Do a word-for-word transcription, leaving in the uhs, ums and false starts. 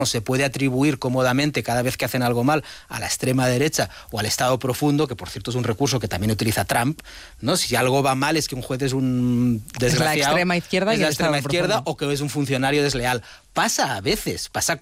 se puede atribuir cómodamente cada vez que hacen algo mal a la extrema derecha o al Estado profundo, que por cierto es un recurso que también utiliza Trump, ¿no? Si algo va mal es que un juez es un desgraciado, es la extrema izquierda, es y la el extrema Estado izquierda profundo. o que es un funcionario desleal. Pasa a veces, pasa